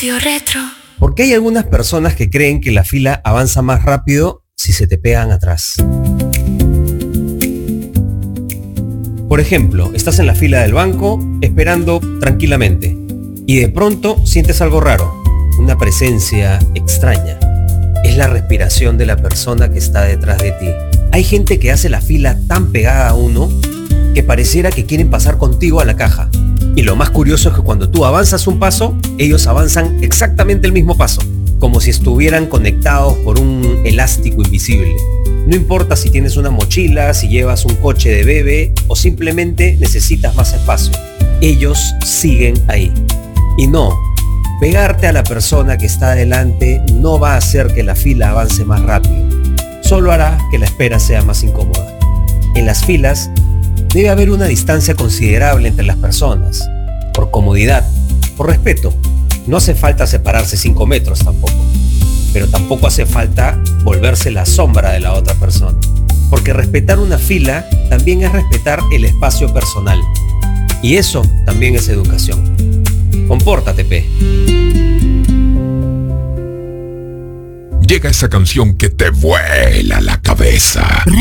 Radio Retro. Porque hay algunas personas que creen que la fila avanza más rápido si se te pegan atrás. Por ejemplo, estás en la fila del banco esperando tranquilamente y de pronto sientes algo raro, una presencia extraña. Es la respiración de la persona que está detrás de ti. Hay gente que hace la fila tan pegada a uno que pareciera que quieren pasar contigo a la caja. Y lo más curioso es que cuando tú avanzas un paso, ellos avanzan exactamente el mismo paso, como si estuvieran conectados por un elástico invisible. No importa si tienes una mochila, si llevas un coche de bebé o simplemente necesitas más espacio. Ellos siguen ahí. Y no, pegarte a la persona que está adelante no va a hacer que la fila avance más rápido. Solo hará que la espera sea más incómoda. En las filas debe haber una distancia considerable entre las personas, por comodidad, por respeto. No hace falta separarse 5 metros tampoco, pero tampoco hace falta volverse la sombra de la otra persona, porque respetar una fila también es respetar el espacio personal, y eso también es educación. Compórtate, pe. Llega esa canción que te vuela la cabeza.